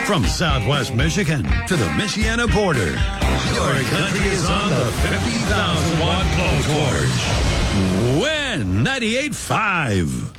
From Southwest Michigan to the Michiana border, your country is on the 50,000 watt blow torch. Win 98.5.